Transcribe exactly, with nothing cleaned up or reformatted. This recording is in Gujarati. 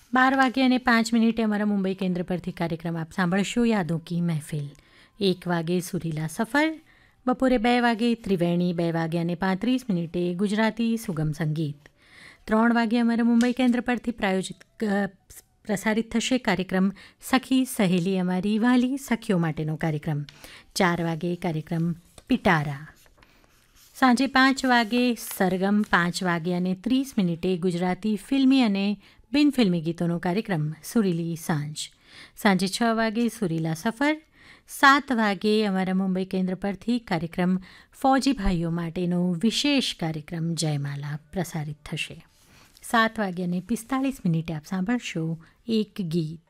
બાર વાગે અને પાંચ મિનિટે અમારા મુંબઈ કેન્દ્ર પરથી કાર્યક્રમ આપ સાંભળશો યાદો કી મહેફિલ. એક વાગે સુરીલા સફર, બપોરે બે વાગે ત્રિવેણી, બે વાગે અને પાંત્રીસ મિનિટે ગુજરાતી સુગમ સંગીત. ત્રણ વાગે અમારા મુંબઈ કેન્દ્ર પરથી પ્રાયોજિત પ્રસારિત થશે કાર્યક્રમ સખી સહેલી અમારી વાલી સખીઓ માટેનો કાર્યક્રમ. ચાર વાગે કાર્યક્રમ પિટારા. સાંજે પાંચ વાગે સરગમ, પાંચ વાગે અને ત્રીસ મિનિટે ગુજરાતી ફિલ્મી અને બિનફિલ્મી ગીતોનો કાર્યક્રમ સુરીલી સાંજ. સાંજે છ વાગે સુરીલા સફર. સાત વાગે અમારા મુંબઈ કેન્દ્ર પરથી કાર્યક્રમ ફૌજી ભાઈઓ માટેનો વિશેષ કાર્યક્રમ જયમાલા પ્રસારિત થશે. સાત વાગે અને પિસ્તાળીસ મિનિટે આપ સાંભળશો એક ગીત.